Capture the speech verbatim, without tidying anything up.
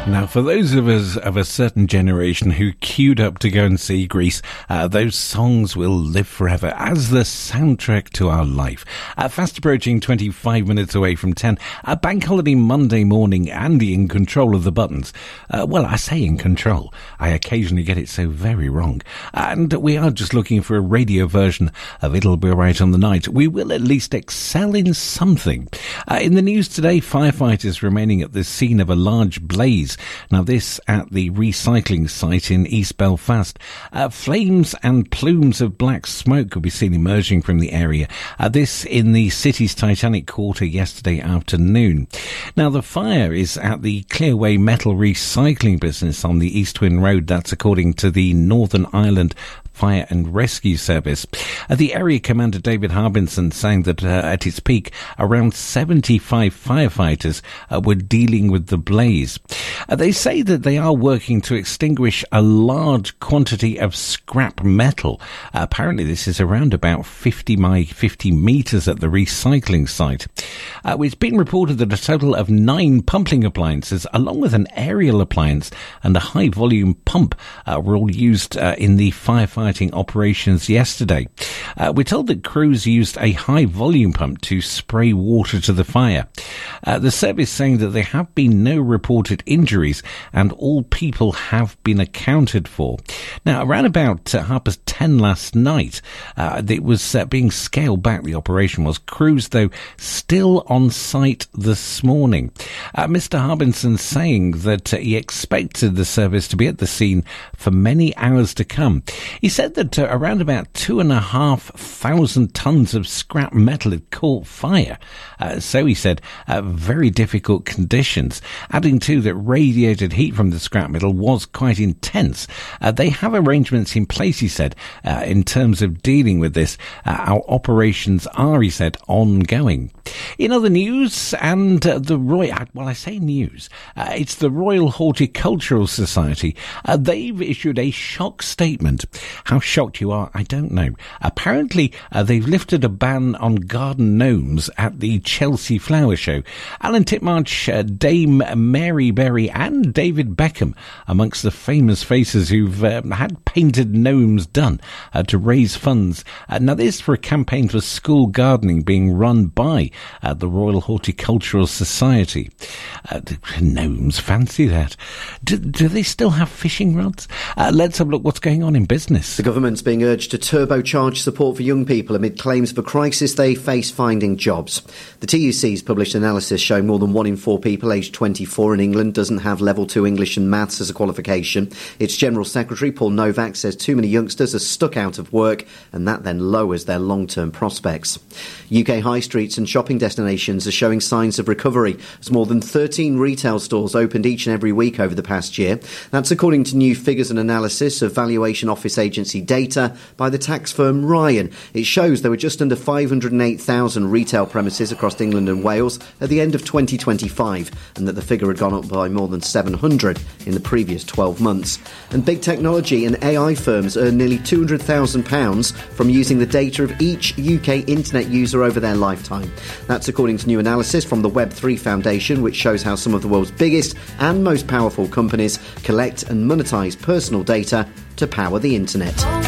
Now, for those of us of a certain generation who queued up to go and see Grease, uh, those songs will live forever as the soundtrack to our life. Uh, fast approaching twenty-five minutes away from ten, a bank holiday Monday morning, Andy in control of the buttons. Uh, well, I say in control. I occasionally get it so very wrong. And we are just looking for a radio version of It'll Be Right on the Night. We will at least excel in something. Uh, in the news today, firefighters remaining at the scene of a large blaze. Now, this at the recycling site in East Belfast. Uh, flames and plumes of black smoke could be seen emerging from the area. Uh, this in the city's Titanic Quarter yesterday afternoon. Now, the fire is at the Clearway Metal Recycling business on the East Twin Road. That's according to the Northern Ireland Fire and Rescue Service. Uh, the area commander David Harbinson saying that uh, at its peak, around seventy-five firefighters uh, were dealing with the blaze. Uh, they say that they are working to extinguish a large quantity of scrap metal. Uh, apparently this is around about fifty by fifty metres at the recycling site. Uh, it's been reported that a total of nine pumping appliances, along with an aerial appliance and a high volume pump, uh, were all used uh, in the firefighting operations yesterday. Uh, we're told that crews used a high volume pump to spray water to the fire. Uh, the service saying that there have been no reported injuries and all people have been accounted for. Now, around about uh, half past ten last night, uh, it was uh, being scaled back, the operation was. Crews, though, still on site this morning. Uh, Mister Harbinson saying that uh, he expected the service to be at the scene for many hours to come. He said that uh, around about two and a half thousand tons of scrap metal had caught fire. Uh, so he said, uh, very difficult conditions. Adding to that, radiated heat from the scrap metal was quite intense. Uh, they have arrangements in place, he said, uh, in terms of dealing with this. Uh, our operations are, he said, ongoing. In other news, and uh, the Royal, well, I say news, uh, it's the Royal Horticultural Society. Uh, they've issued a shock statement. How shocked you are, I don't know. Apparently, uh, they've lifted a ban on garden gnomes at the Chelsea Flower Show. Alan Titmarsh, uh, Dame Mary Berry and David Beckham amongst the famous faces who've uh, had painted gnomes done uh, to raise funds. Uh, now, this for a campaign for school gardening being run by uh, the Royal Horticultural Society. Uh, gnomes, fancy that. Do, do they still have fishing rods? Uh, let's have a look what's going on in business. The government's being urged to turbocharge support for young people amid claims of a crisis they face finding jobs. The T U C's published analysis showing more than one in four people aged twenty-four in England doesn't have level two English and maths as a qualification. Its General Secretary, Paul Novak, says too many youngsters are stuck out of work and that then lowers their long-term prospects. U K high streets and shopping destinations are showing signs of recovery as more than thirteen retail stores opened each and every week over the past year. That's according to new figures and analysis of valuation office agency data by the tax firm Ryan. It shows there were just under five hundred eight thousand retail premises across England and Wales at the end of twenty twenty-five, and that the figure had gone up by more than seven hundred in the previous twelve months. And big technology and A I firms earn nearly two hundred thousand pounds from using the data of each U K internet user over their lifetime. That's according to new analysis from the Web three Foundation, which shows how some of the world's biggest and most powerful companies collect and monetize personal data to power the internet.